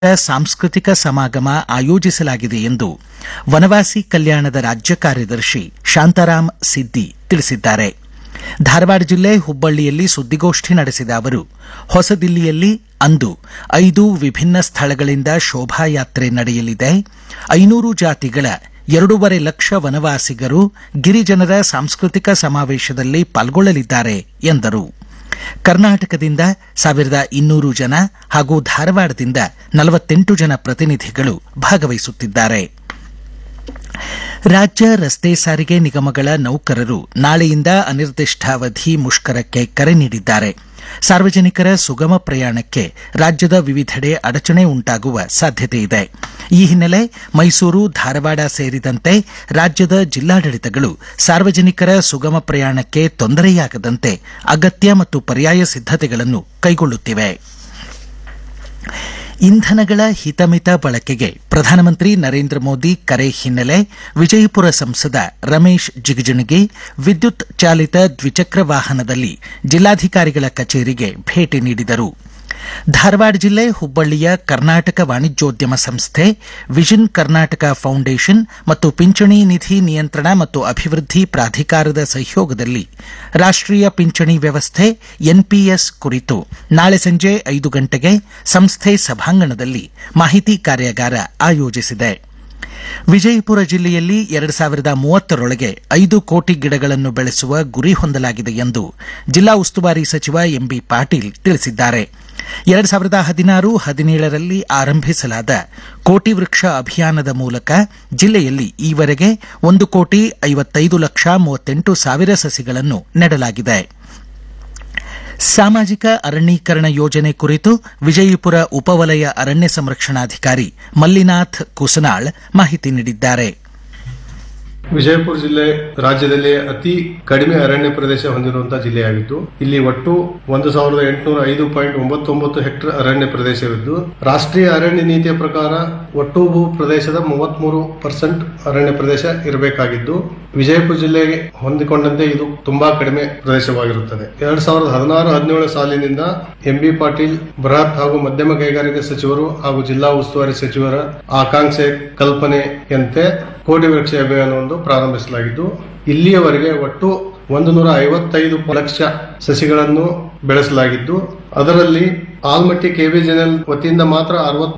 ಸಾಂಸ್ಕೃತಿಕ ಸಮಾಗಮ ಆಯೋಜಿಸಲಾಗಿದೆ ಎಂದು ವನವಾಸಿ ಕಲ್ಯಾಣದ ರಾಜ್ಯ ಕಾರ್ಯದರ್ಶಿ ಶಾಂತಾರಾಮ್ ಸಿದ್ದಿ ತಿಳಿಸಿದ್ದಾರೆ. ಧಾರವಾಡ ಜಿಲ್ಲೆ ಹುಬ್ಬಳ್ಳಿಯಲ್ಲಿ ಸುದ್ದಿಗೋಷ್ಠಿ ನಡೆಸಿದ ಅವರು, ಹೊಸದಿಲ್ಲಿಯಲ್ಲಿ ಅಂದು 5 ವಿಭಿನ್ನ ಸ್ಥಳಗಳಿಂದ ಶೋಭಾಯಾತ್ರೆ ನಡೆಯಲಿದೆ. 500 ಜಾತಿಗಳ 2.5 ಲಕ್ಷ ವನವಾಸಿಗರು ಗಿರಿಜನರ ಸಾಂಸ್ಕೃತಿಕ ಸಮಾವೇಶದಲ್ಲಿ ಪಾಲ್ಗೊಳ್ಳಲಿದ್ದಾರೆ ಎಂದರು. ಕರ್ನಾಟಕದಿಂದ 1200 ಜನ ಹಾಗೂ ಧಾರವಾಡದಿಂದ 48 ಜನ ಪ್ರತಿನಿಧಿಗಳು ಭಾಗವಹಿಸುತ್ತಿದ್ದಾರೆ. ರಾಜ್ಯ ರಸ್ತೆ ಸಾರಿಗೆ ನಿಗಮಗಳ ನೌಕರರು ನಾಳೆಯಿಂದ ಅನಿರ್ದಿಷ್ಟಾವಧಿ ಮುಷ್ಕರಕ್ಕೆ ಕರೆ ನೀಡಿದ್ದಾರೆ. ಸಾರ್ವಜನಿಕರ ಸುಗಮ ಪ್ರಯಾಣಕ್ಕೆ ರಾಜ್ಯದ ವಿವಿಧೆಡೆ ಅಡಚಣೆ ಉಂಟಾಗುವ ಸಾಧ್ಯತೆ ಇದೆ. ಈ ಹಿನ್ನೆಲೆ ಮೈಸೂರು, ಧಾರವಾಡ ಸೇರಿದಂತೆ ರಾಜ್ಯದ ಜಿಲ್ಲಾಡಳಿತಗಳು ಸಾರ್ವಜನಿಕರ ಸುಗಮ ಪ್ರಯಾಣಕ್ಕೆ ತೊಂದರೆಯಾಗದಂತೆ ಅಗತ್ಯ ಮತ್ತು ಪರ್ಯಾಯ ಸಿದ್ಧತೆಗಳನ್ನು ಕೈಗೊಳ್ಳುತ್ತಿವೆ. ಇಂಧನಗಳ ಹಿತಮಿತ ಬಳಕೆಗೆ ಪ್ರಧಾನಮಂತ್ರಿ ನರೇಂದ್ರ ಮೋದಿ ಕರೆ ಹಿನ್ನೆಲೆ ವಿಜಯಪುರ ಸಂಸದ ರಮೇಶ್ ಜಿಗಜಿಣಗಿ ವಿದ್ಯುತ್ ಚಾಲಿತ ದ್ವಿಚಕ್ರ ವಾಹನದಲ್ಲಿ ಜಿಲ್ಲಾಧಿಕಾರಿಗಳ ಕಚೇರಿಗೆ ಭೇಟಿ ನೀಡಿದರು. ಧಾರವಾಡ ಜಿಲ್ಲೆ ಹುಬ್ಬಳ್ಳಿಯ ಕರ್ನಾಟಕ ವಾಣಿಜ್ಯೋದ್ಯಮ ಸಂಸ್ಥೆ, ವಿಷನ್ ಕರ್ನಾಟಕ ಫೌಂಡೇಶನ್ ಮತ್ತು ಪಿಂಚಣಿ ನಿಧಿ ನಿಯಂತ್ರಣ ಮತ್ತು ಅಭಿವೃದ್ಧಿ ಪ್ರಾಧಿಕಾರದ ಸಹಯೋಗದಲ್ಲಿ ರಾಷ್ಟೀಯ ಪಿಂಚಣಿ ವ್ಯವಸ್ಥೆ ಎನ್ಪಿಎಸ್ ಕುರಿತು ನಾಳೆ ಸಂಜೆ 5 ಗಂಟೆಗೆ ಸಂಸ್ಥೆ ಸಭಾಂಗಣದಲ್ಲಿ ಮಾಹಿತಿ ಕಾರ್ಯಾಗಾರ ಆಯೋಜಿಸಿದೆ. ವಿಜಯಪುರ ಜಿಲ್ಲೆಯಲ್ಲಿ 2030ರೊಳಗೆ 5 ಕೋಟಿ ಗಿಡಗಳನ್ನು ಬೆಳೆಸುವ ಗುರಿ ಹೊಂದಲಾಗಿದೆ ಎಂದು ಜಿಲ್ಲಾ ಉಸ್ತುವಾರಿ ಸಚಿವ ಎಂಬಿ ಪಾಟೀಲ್ ತಿಳಿಸಿದ್ದಾರೆ. 2016-17ರಲ್ಲಿ ಆರಂಭಿಸಲಾದ ಕೋಟಿ ವೃಕ್ಷ ಅಭಿಯಾನದ ಮೂಲಕ ಜಿಲ್ಲೆಯಲ್ಲಿ ಈವರೆಗೆ 1,55,38,000 ಸಸಿಗಳನ್ನು ನೆಡಲಾಗಿದೆ. ಸಾಮಾಜಿಕ ಅರಣ್ಯೀಕರಣ ಯೋಜನೆ ಕುರಿತು ವಿಜಯಪುರ ಉಪವಲಯ ಅರಣ್ಯ ಸಂರಕ್ಷಣಾಧಿಕಾರಿ ಮಲ್ಲಿನಾಥ್ ಕುಸನಾಳ್ ಮಾಹಿತಿ ನೀಡಿದ್ದಾರೆ. ವಿಜಯಪುರ ಜಿಲ್ಲೆ ರಾಜ್ಯದಲ್ಲಿ ಅತಿ ಕಡಿಮೆ ಅರಣ್ಯ ಪ್ರದೇಶ ಹೊಂದಿರುವಂತಹ ಜಿಲ್ಲೆಯಾಗಿದ್ದು, ಇಲ್ಲಿ ಒಟ್ಟು 1,805.99 ಹೆಕ್ಟೇರ್ ಅರಣ್ಯ ಪ್ರದೇಶವಿದ್ದು, ರಾಷ್ಟ್ರೀಯ ಅರಣ್ಯ ನೀತಿಯ ಪ್ರಕಾರ ಒಟ್ಟು ಭೂ ಪ್ರದೇಶದ 33% ಅರಣ್ಯ ಪ್ರದೇಶ ಇರಬೇಕಾಗಿದ್ದು, ವಿಜಯಪುರ ಜಿಲ್ಲೆಗೆ ಹೊಂದಿಕೊಂಡಂತೆ ಇದು ತುಂಬಾ ಕಡಿಮೆ ಪ್ರದೇಶವಾಗಿರುತ್ತದೆ. 2016-17 ಸಾಲಿನಿಂದ ಎಂಬಿ ಪಾಟೀಲ್ ಬೃಹತ್ ಹಾಗೂ ಮಧ್ಯಮ ಕೈಗಾರಿಕಾ ಸಚಿವರು ಹಾಗೂ ಜಿಲ್ಲಾ ಉಸ್ತುವಾರಿ ಸಚಿವರ ಆಕಾಂಕ್ಷೆ ಕಲ್ಪನೆಯಂತೆ ಕೋಟಿ ವೃಕ್ಷ ಅಭಿಯಾನವನ್ನು ಪ್ರಾರಂಭಿಸಲಾಗಿದ್ದು, ಇಲ್ಲಿಯವರೆಗೆ ಒಟ್ಟು 155 ಲಕ್ಷ ಸಸಿಗಳನ್ನು ಬೆಳೆಸಲಾಗಿದ್ದು, ಅದರಲ್ಲಿ ಆಲ್ಮಟ್ಟಿ ಕೆಬಿಜೆಎಲ್ ವತಿಯಿಂದ ಮಾತ್ರ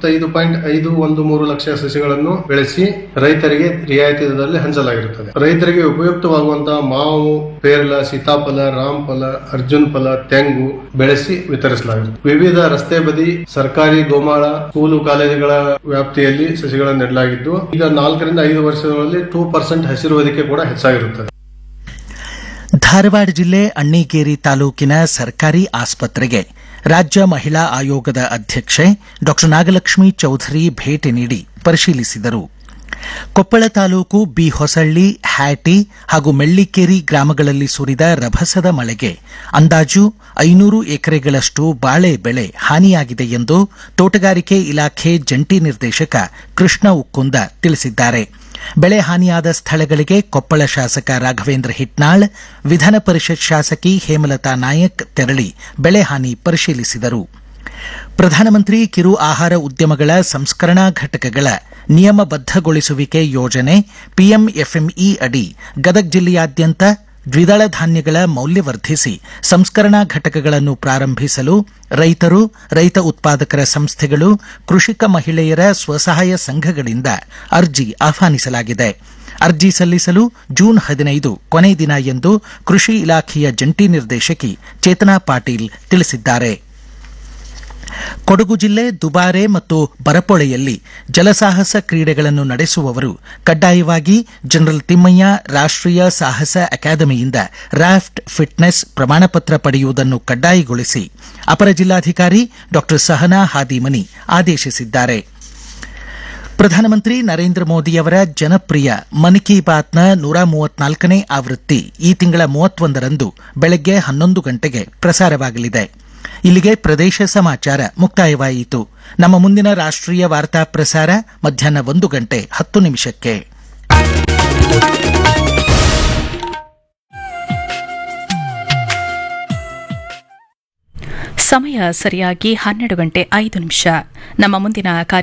65.513 ಲಕ್ಷ ಸಸಿಗಳನ್ನು ಬೆಳೆಸಿ ರೈತರಿಗೆ ರಿಯಾಯಿತಿ ದರದಲ್ಲಿ ಹಂಚಲಾಗಿರುತ್ತದೆ. ರೈತರಿಗೆ ಉಪಯುಕ್ತವಾಗುವಂತಹ ಮಾವು, ಪೇರಲ, ಸೀತಾಫಲ, ರಾಮಫಲ, ಅರ್ಜುನ್ ಫಲ, ತೆಂಗು ಬೆಳೆಸಿ ವಿತರಿಸಲಾಗಿರುತ್ತದೆ. ವಿವಿಧ ರಸ್ತೆ ಬದಿ, ಸರ್ಕಾರಿ ಗೋಮಾಳ, ಸ್ಕೂಲು ಕಾಲೇಜುಗಳ ವ್ಯಾಪ್ತಿಯಲ್ಲಿ ಸಸಿಗಳನ್ನು ನೆಡಲಾಗಿದ್ದು, ಈಗ 4 ರಿಂದ 5 ವರ್ಷಗಳಲ್ಲಿ 2% ಹಸಿರು ಹೊದಿಕೆ ಕೂಡ ಹೆಚ್ಚಾಗಿರುತ್ತದೆ. ಧಾರವಾಡ ಜಿಲ್ಲೆ ಅಣ್ಣಿಗೇರಿ ತಾಲೂಕಿನ ಸರ್ಕಾರಿ ಆಸ್ಪತ್ರೆಗೆ ರಾಜ್ಯ ಮಹಿಳಾ ಆಯೋಗದ ಅಧ್ಯಕ್ಷೆ ಡಾ ನಾಗಲಕ್ಷ್ಮಿ ಚೌಧರಿ ಭೇಟಿ ನೀಡಿ ಪರಿಶೀಲಿಸಿದರು. ಕೊಪ್ಪಳ ತಾಲೂಕು ಬಿ ಹೊಸಳ್ಳಿ, ಹ್ಯಾಟಿ ಹಾಗೂ ಮೆಳ್ಳಿಕೇರಿ ಗ್ರಾಮಗಳಲ್ಲಿ ಸುರಿದ ರಭಸದ ಮಳೆಗೆ ಅಂದಾಜು 500 ಎಕರೆಗಳಷ್ಟು ಬಾಳೆ ಬೆಳೆ ಹಾನಿಯಾಗಿದೆ ಎಂದು ತೋಟಗಾರಿಕೆ ಇಲಾಖೆ ಜಂಟಿ ನಿರ್ದೇಶಕ ಕೃಷ್ಣ ಉಕ್ಕುಂದ ತಿಳಿಸಿದ್ದಾರೆ. ಬೆಳೆ ಹಾನಿಯಾದ ಸ್ಥಳಗಳಿಗೆ ಕೊಪ್ಪಳ ಶಾಸಕ ರಾಘವೇಂದ್ರ ಹಿಟ್ನಾಳ್, ವಿಧಾನ ಪರಿಷತ್ ಶಾಸಕಿ ಹೇಮಲತಾ ನಾಯಕ್ ತೆರಳಿ ಬೆಳೆ ಹಾನಿ ಪರಿಶೀಲಿಸಿದರು. ಪ್ರಧಾನಮಂತ್ರಿ ಕಿರು ಆಹಾರ ಉದ್ಯಮಗಳ ಸಂಸ್ಕರಣಾ ಘಟಕಗಳ ನಿಯಮಬದ್ದಗೊಳಿಸುವಿಕೆ ಯೋಜನೆ ಪಿಎಂಎಫ್ಎಂಇ ಅಡಿ ಗದಗ ಜಿಲ್ಲೆಯಾದ್ಯಂತ ದ್ವಿದಳ ಧಾನ್ಯಗಳ ಮೌಲ್ಯವರ್ಧಿಸಿ ಸಂಸ್ಕರಣಾ ಘಟಕಗಳನ್ನು ಪ್ರಾರಂಭಿಸಲು ರೈತರು, ರೈತ ಉತ್ಪಾದಕರ ಸಂಸ್ಥೆಗಳು, ಕೃಷಿಕ ಮಹಿಳೆಯರ ಸ್ವಸಹಾಯ ಸಂಘಗಳಿಂದ ಅರ್ಜಿ ಆಹ್ವಾನಿಸಲಾಗಿದೆ. ಅರ್ಜಿ ಸಲ್ಲಿಸಲು ಜೂನ್ 15 ಕೊನೆ ದಿನ ಎಂದು ಕೃಷಿ ಇಲಾಖೆಯ ಜಂಟಿ ನಿರ್ದೇಶಕಿ ಚೇತನಾ ಪಾಟೀಲ್ ತಿಳಿಸಿದ್ದಾರೆ. ಕೊಡಗು ಜಿಲ್ಲೆ ದುಬಾರೆ ಮತ್ತು ಬರಪೊಳೆಯಲ್ಲಿ ಜಲಸಾಹಸ ಕ್ರೀಡೆಗಳನ್ನು ನಡೆಸುವವರು ಕಡ್ಡಾಯವಾಗಿ ಜನರಲ್ ತಿಮ್ಮಯ್ಯ ರಾಷ್ಟೀಯ ಸಾಹಸ ಅಕಾಡೆಮಿಯಿಂದ ರಾಫ್ಟ್ ಫಿಟ್ನೆಸ್ ಪ್ರಮಾಣಪತ್ರ ಪಡೆಯುವುದನ್ನು ಕಡ್ಡಾಯಗೊಳಿಸಿ ಅಪರ ಜಿಲ್ಲಾಧಿಕಾರಿ ಡಾ ಸಹನಾ ಹಾದಿಮನಿ ಆದೇಶಿಸಿದ್ದಾರೆ. ಪ್ರಧಾನಮಂತ್ರಿ ನರೇಂದ್ರ ಮೋದಿಯವರ ಜನಪ್ರಿಯ ಮನ್ ಕಿ ಬಾತ್ನ 134ನೇ ಆವೃತ್ತಿ ಈ ತಿಂಗಳ 31ರಂದು ಬೆಳಗ್ಗೆ 11 ಗಂಟೆಗೆ ಪ್ರಸಾರವಾಗಲಿದೆ. ಇಲ್ಲಿಗೆ ಪ್ರದೇಶ ಸಮಾಚಾರ ಮುಕ್ತಾಯವಾಯಿತು. ನಮ್ಮ ಮುಂದಿನ ರಾಷ್ಟ್ರೀಯ ವಾರ್ತಾ ಪ್ರಸಾರ ಮಧ್ಯಾಹ್ನ 1:10 ಸಮಯ ಸರಿಯಾಗಿ 12 ಗಂಟೆ 5 ನಿಮಿಷ. ನಮ್ಮ ಮುಂದಿನ